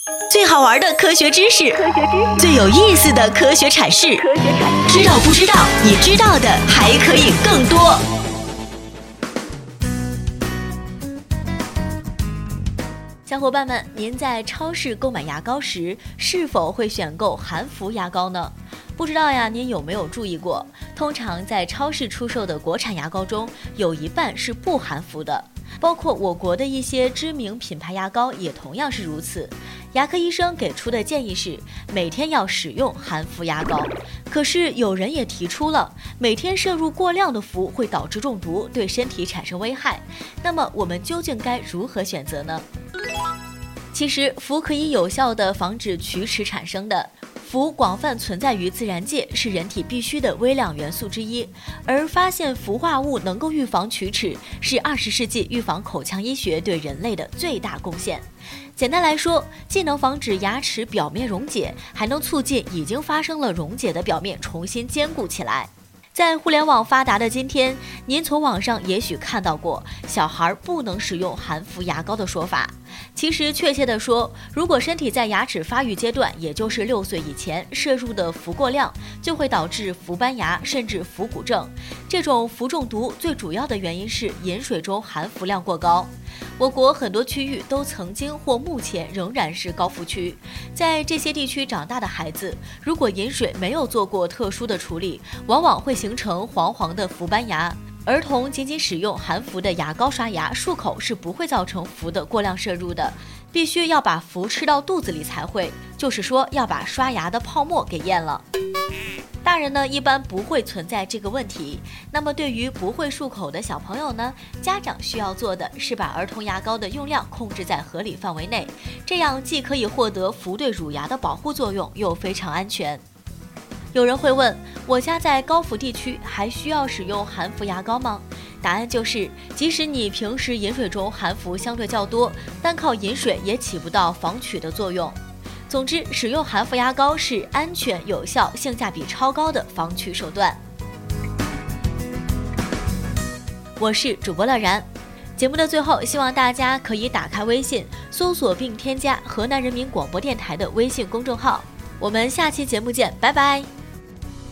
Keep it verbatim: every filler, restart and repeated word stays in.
最好玩的科学知识，最有意思的科学阐释，知道不知道？你知道的还可以更多。小伙伴们，您在超市购买牙膏时，是否会选购含氟牙膏呢？不知道呀，您有没有注意过？通常在超市出售的国产牙膏中，有一半是不含氟的。包括我国的一些知名品牌牙膏也同样是如此。牙科医生给出的建议是每天要使用含氟牙膏，可是有人也提出了每天摄入过量的氟会导致中毒，对身体产生危害。那么我们究竟该如何选择呢？其实氟可以有效地防止龋齿产生的。氟广泛存在于自然界，是人体必需的微量元素之一。而发现氟化物能够预防龋齿，是二十世纪预防口腔医学对人类的最大贡献。简单来说，既能防止牙齿表面溶解，还能促进已经发生了溶解的表面重新坚固起来。在互联网发达的今天，您从网上也许看到过小孩不能使用含氟牙膏的说法。其实确切地说，如果身体在牙齿发育阶段，也就是六岁以前摄入的氟过量，就会导致氟斑牙甚至氟骨症。这种氟中毒最主要的原因是饮水中含氟量过高。我国很多区域都曾经或目前仍然是高氟区，在这些地区长大的孩子，如果饮水没有做过特殊的处理，往往会形成黄黄的氟斑牙。儿童仅仅使用含氟的牙膏刷牙漱口是不会造成氟的过量摄入的，必须要把氟吃到肚子里才会，就是说要把刷牙的泡沫给咽了。大人呢一般不会存在这个问题，那么对于不会漱口的小朋友呢，家长需要做的是把儿童牙膏的用量控制在合理范围内，这样既可以获得氟对乳牙的保护作用，又非常安全。有人会问，我家在高氟地区，还需要使用含氟牙膏吗？答案就是，即使你平时饮水中含氟相对较多，单靠饮水也起不到防龋的作用。总之，使用含氟牙膏是安全有效、性价比超高的防龋手段。我是主播乐然，节目的最后，希望大家可以打开微信，搜索并添加河南人民广播电台的微信公众号。我们下期节目见，拜拜。